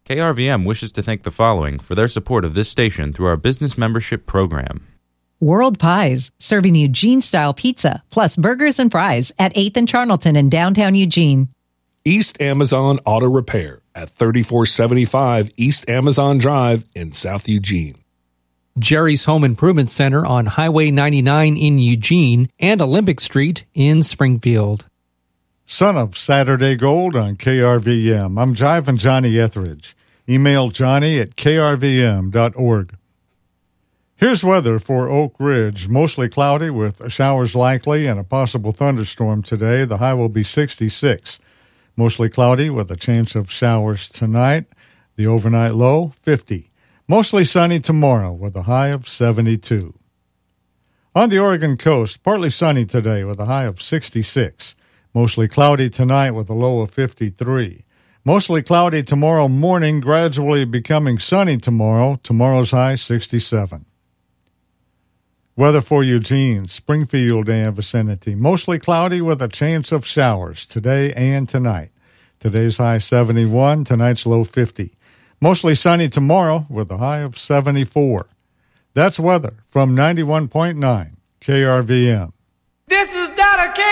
KRVM wishes to thank the following for their support of this station through our business membership program. World Pies, serving Eugene-style pizza, plus burgers and fries at 8th and Charnelton in downtown Eugene. East Amazon Auto Repair at 3475 East Amazon Drive in South Eugene. Jerry's Home Improvement Center on Highway 99 in Eugene and Olympic Street in Springfield. Son of Saturday Gold on KRVM. I'm Jiving Johnny Etheridge. Email Johnny at krvm.org. Here's weather for Oak Ridge. Mostly cloudy with showers likely and a possible thunderstorm today. The high will be 66. Mostly cloudy with a chance of showers tonight. The overnight low, 50. Mostly sunny tomorrow with a high of 72. On the Oregon coast, partly sunny today with a high of 66. Mostly cloudy tonight with a low of 53. Mostly cloudy tomorrow morning, gradually becoming sunny tomorrow. Tomorrow's high, 67. Weather for Eugene, Springfield, and vicinity. Mostly cloudy with a chance of showers today and tonight. Today's high, 71. Tonight's low, 50. Mostly sunny tomorrow with a high of 74. That's weather from 91.9 KRVM. This is